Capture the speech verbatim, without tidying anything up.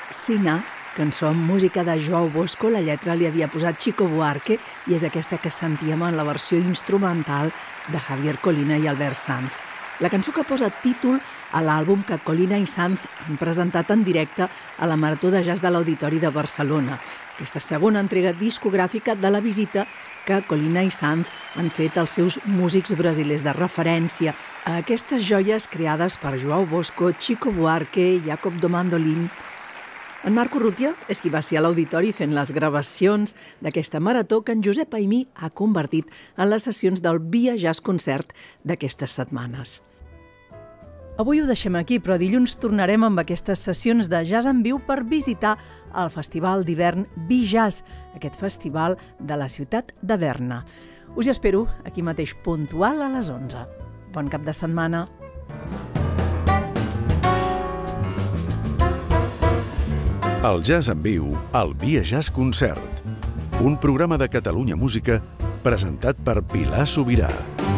Siná, cançó amb música de Joao Bosco. La lletra li havia posat Chico Buarque i és aquesta que sentíem en la versió instrumental de Javier Colina i Albert Sanz. La cançó que posa títol a l'àlbum que Colina i Sanz han presentat en directe a la Marató de Jazz de l'Auditori de Barcelona, aquesta segona entrega discogràfica de la visita que Colina i Sanz han fet als seus músics brasilers de referència, a aquestes joies creades per Joao Bosco, Chico Buarque, Jacob do Mandolin. En Marco Rutia és qui va ser a l'auditori fent les gravacions d'aquesta marató que en Josep Aimí ha convertit en les sessions del Via Jazz Concert d'aquestes setmanes. Avui ho deixem aquí, però dilluns tornarem amb aquestes sessions de jazz en viu per visitar el Festival d'Hivern Bijazz, aquest festival de la ciutat de Berna. Us hi espero aquí mateix puntual a les onze. Bon cap de setmana. El jazz en viu al Via Jazz Concert, un programa de Catalunya Música presentat per Pilar Sobirà.